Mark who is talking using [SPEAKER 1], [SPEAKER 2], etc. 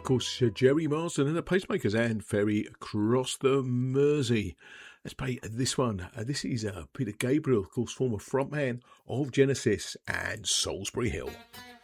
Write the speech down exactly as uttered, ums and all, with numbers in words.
[SPEAKER 1] course, uh, Jerry Marsden and the Pacemakers and Ferry Across the Mersey. Let's play this one. Uh, this is uh, Peter Gabriel, of course, former frontman of Genesis and Salisbury Hill.